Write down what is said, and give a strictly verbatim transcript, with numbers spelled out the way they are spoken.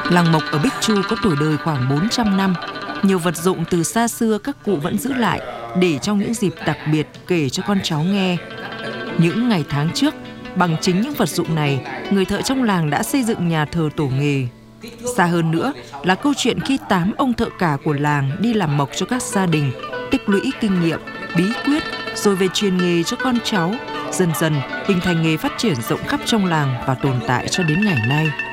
Làng Mộc ở Bích Chu có tuổi đời khoảng bốn trăm năm. Nhiều vật dụng từ xa xưa các cụ vẫn giữ lại để trong những dịp đặc biệt kể cho con cháu nghe. Những ngày tháng trước, bằng chính những vật dụng này, người thợ trong làng đã xây dựng nhà thờ tổ nghề. Xa hơn nữa là câu chuyện khi tám ông thợ cả của làng đi làm mộc cho các gia đình, tích lũy kinh nghiệm, bí quyết, rồi về truyền nghề cho con cháu. Dần dần hình thành nghề phát triển rộng khắp trong làng và tồn tại cho đến ngày nay.